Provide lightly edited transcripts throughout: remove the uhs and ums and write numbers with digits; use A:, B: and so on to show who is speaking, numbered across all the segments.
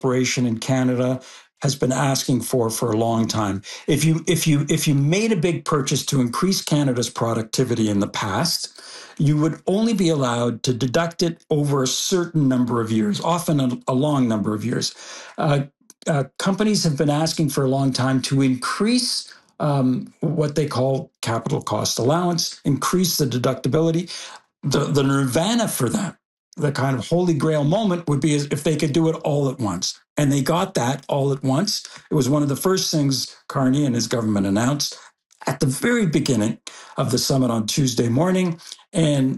A: corporation in Canada has been asking for a long time. If you made a big purchase to increase Canada's productivity in the past, you would only be allowed to deduct it over a certain number of years, often a long number of years. Companies have been asking for a long time to increase what they call capital cost allowance, increase the deductibility. The nirvana for that, the kind of holy grail moment would be if they could do it all at once. And they got that all at once. It was one of the first things Carney and his government announced at the very beginning of the summit on Tuesday morning. And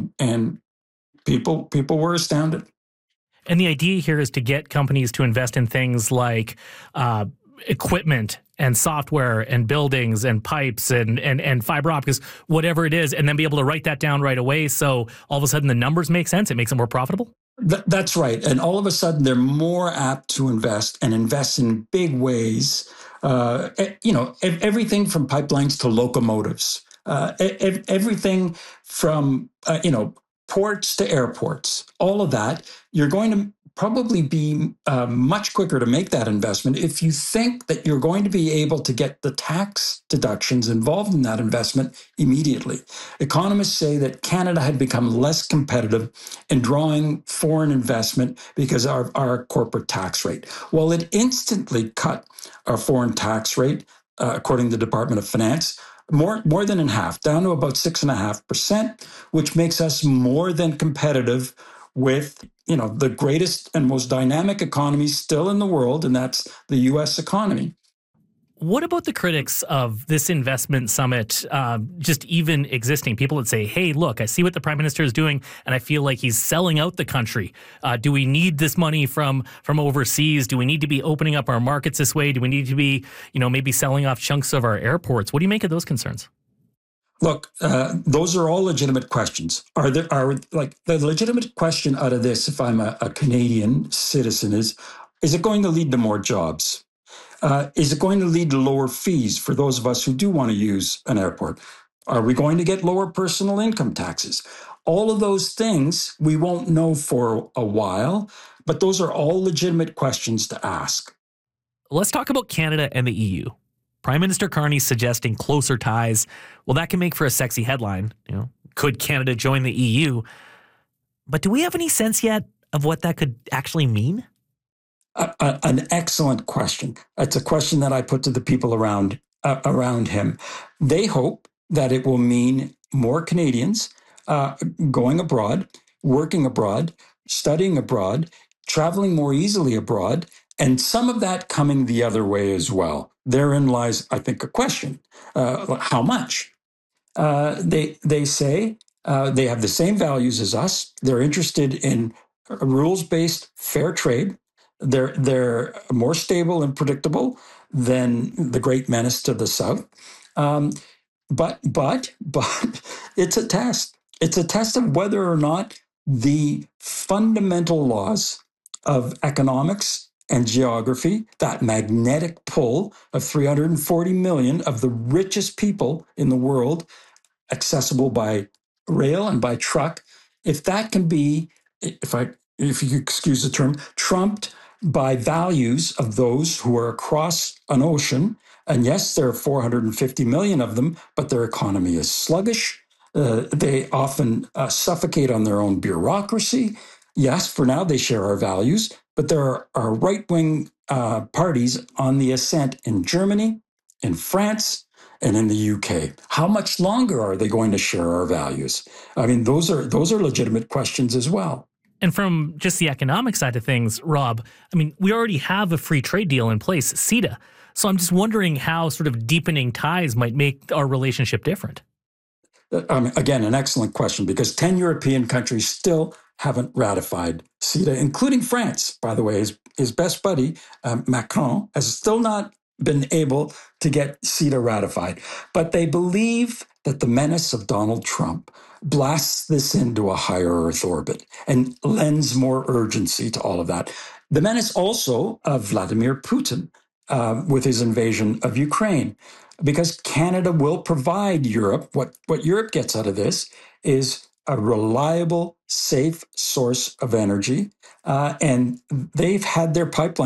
A: people were astounded.
B: And the idea here is to get companies to invest in things like equipment and software and buildings and pipes and fiber optics, whatever it is, and then be able to write that down right away. So all of a sudden the numbers make sense. It makes it more profitable.
A: That's right. And all of a sudden they're more apt to invest in big ways. Everything from pipelines to locomotives, everything from, ports to airports, all of that. You're going to probably be much quicker to make that investment if you think that you're going to be able to get the tax deductions involved in that investment immediately. Economists say that Canada had become less competitive in drawing foreign investment because of our corporate tax rate. Well, it instantly cut our foreign tax rate, according to the Department of Finance, more than in half, down to about 6.5%, which makes us more than competitive with, the greatest and most dynamic economy still in the world, and that's the U.S. economy.
B: What about the critics of this investment summit just even existing? People that say, hey, look, I see what the prime minister is doing, and I feel like he's selling out the country. Do we need this money from overseas? Do we need to be opening up our markets this way? Do we need to be, maybe selling off chunks of our airports? What do you make of those concerns?
A: Look, those are all legitimate questions. The legitimate question out of this, if I'm a Canadian citizen, is it going to lead to more jobs? Is it going to lead to lower fees for those of us who do want to use an airport? Are we going to get lower personal income taxes? All of those things we won't know for a while, but those are all legitimate questions to ask.
B: Let's talk about Canada and the EU. Prime Minister Carney suggesting closer ties. Well, that can make for a sexy headline. Could Canada join the EU? But do we have any sense yet of what that could actually mean?
A: An excellent question. It's a question that I put to the people around him. They hope that it will mean more Canadians going abroad, working abroad, studying abroad, traveling more easily abroad, and some of that coming the other way as well. Therein lies, I think, a question. How much? They say they have the same values as us. They're interested in rules-based fair trade. They're more stable and predictable than the great menace to the south. But it's a test. It's a test of whether or not the fundamental laws of economics and geography, that magnetic pull of 340 million of the richest people in the world, accessible by rail and by truck, if that can be, if you excuse the term, trumped by values of those who are across an ocean. And yes, there are 450 million of them, but their economy is sluggish. They often suffocate on their own bureaucracy. Yes, for now they share our values, but there are right-wing parties on the ascent in Germany, in France, and in the UK. How much longer are they going to share our values? I mean, those are legitimate questions as well.
B: And from just the economic side of things, Rob, I mean, we already have a free trade deal in place, CETA. So I'm just wondering how sort of deepening ties might make our relationship different.
A: Again, an excellent question, because 10 European countries still haven't ratified CETA, including France, by the way. His best buddy, Macron, has still not been able to get CETA ratified. But they believe that the menace of Donald Trump blasts this into a higher Earth orbit and lends more urgency to all of that. The menace also of Vladimir Putin with his invasion of Ukraine, because Canada will provide Europe. What Europe gets out of this is a reliable, safe source of energy. And they've had their pipeline